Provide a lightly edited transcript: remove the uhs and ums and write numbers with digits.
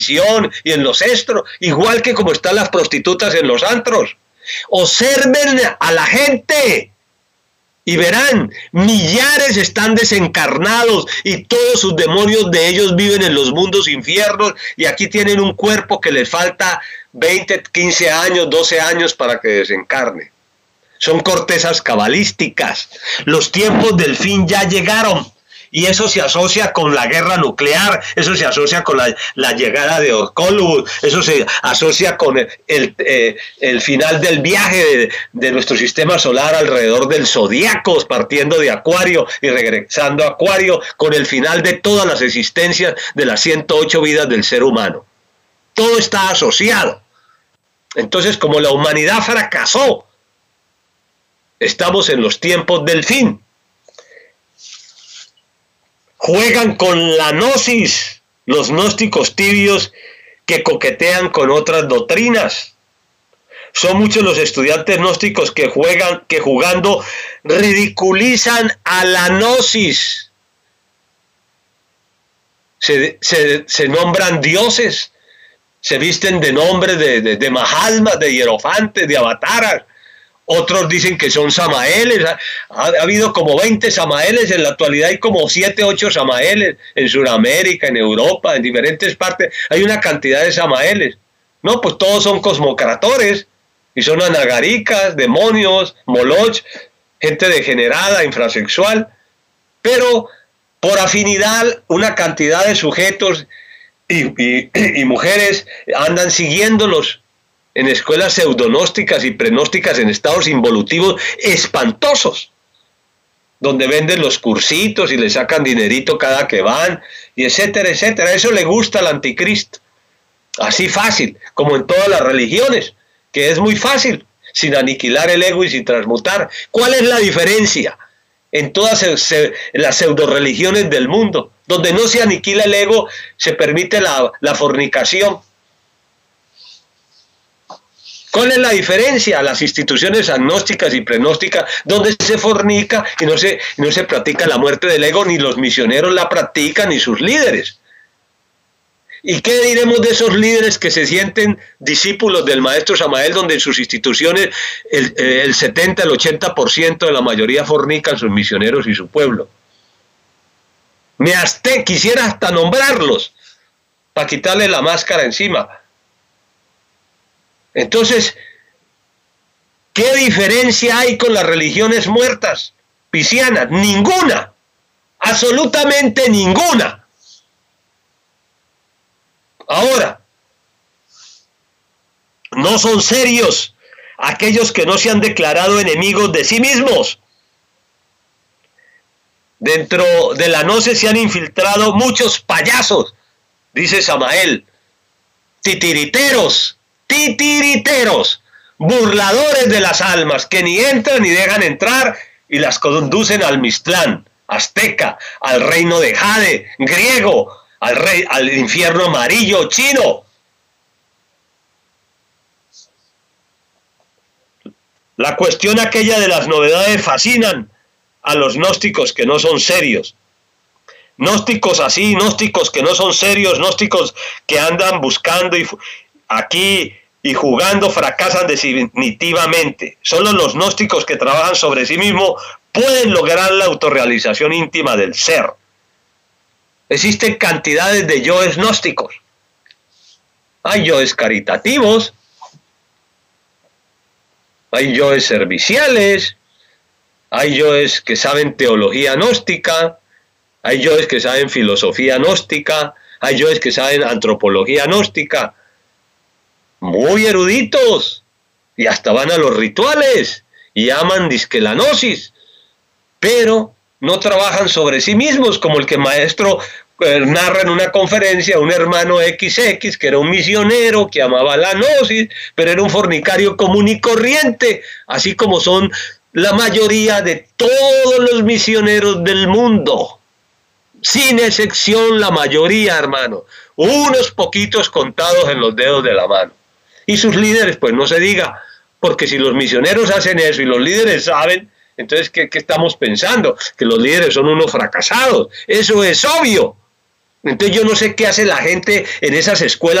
y en los estros, igual que como están las prostitutas en los antros. Observen a la gente y verán, millares están desencarnados y todos sus demonios de ellos viven en los mundos infiernos, y aquí tienen un cuerpo que les falta 20, 15 años, 12 años para que desencarne. Son cortezas cabalísticas. Los tiempos del fin ya llegaron. Y eso se asocia con la guerra nuclear, eso se asocia con la llegada de Orkolus, eso se asocia con el final del viaje de nuestro sistema solar alrededor del zodíaco, partiendo de Acuario y regresando a Acuario, con el final de todas las existencias de las 108 vidas del ser humano. Todo está asociado. Entonces, como la humanidad fracasó, estamos en los tiempos del fin. Juegan con la gnosis, los gnósticos tibios que coquetean con otras doctrinas. Son muchos los estudiantes gnósticos que jugando ridiculizan a la gnosis. Se nombran dioses, se visten de nombres de Mahatmas, de hierofantes, de avataras. Otros dicen que son samaeles. Ha habido como 20 samaeles, en la actualidad hay como 7, 8 samaeles en Sudamérica, en Europa, en diferentes partes. Hay una cantidad de samaeles. No, pues todos son cosmocratores y son anagaricas, demonios, moloch, gente degenerada, infrasexual. Pero por afinidad, una cantidad de sujetos y mujeres andan siguiéndolos en escuelas pseudonósticas y prenósticas en estados involutivos espantosos, donde venden los cursitos y le sacan dinerito cada que van, y etcétera, etcétera. Eso le gusta al anticristo. Así fácil, como en todas las religiones, que es muy fácil, sin aniquilar el ego y sin transmutar. ¿Cuál es la diferencia en todas las pseudo-religiones del mundo? Donde no se aniquila el ego, se permite la fornicación. ¿Cuál es la diferencia? Las instituciones agnósticas y prenósticas, donde se fornica y no se practica la muerte del ego, ni los misioneros la practican, ni sus líderes. ¿Y qué diremos de esos líderes que se sienten discípulos del maestro Samael, donde en sus instituciones el 70, el 80% de la mayoría fornican sus misioneros y su pueblo? Quisiera hasta nombrarlos para quitarle la máscara encima. Entonces, ¿qué diferencia hay con las religiones muertas piscianas? Ninguna, absolutamente ninguna. Ahora, no son serios aquellos que no se han declarado enemigos de sí mismos. Dentro de la gnosis se han infiltrado muchos payasos, dice Samael, titiriteros, burladores de las almas, que ni entran ni dejan entrar y las conducen al Mixtlán, azteca, al reino de Jade, griego, al infierno amarillo, chino. La cuestión aquella de las novedades fascinan a los gnósticos que no son serios. Gnósticos así, gnósticos que no son serios, gnósticos que andan buscando aquí y jugando, fracasan definitivamente. Solo los gnósticos que trabajan sobre sí mismos pueden lograr la autorrealización íntima del ser. Existen cantidades de yoes gnósticos. Hay yoes caritativos, hay yoes serviciales, hay yoes que saben teología gnóstica, hay yoes que saben filosofía gnóstica, hay yoes que saben antropología gnóstica, muy eruditos, y hasta van a los rituales, y aman disque la gnosis, pero no trabajan sobre sí mismos, como el que el maestro narra en una conferencia, un hermano XX, que era un misionero, que amaba la gnosis, pero era un fornicario común y corriente, así como son la mayoría de todos los misioneros del mundo, sin excepción la mayoría, hermano, unos poquitos contados en los dedos de la mano. Y sus líderes, pues no se diga, porque si los misioneros hacen eso y los líderes saben, entonces ¿qué estamos pensando? Que los líderes son unos fracasados. Eso es obvio. Entonces yo no sé qué hace la gente en esas escuelas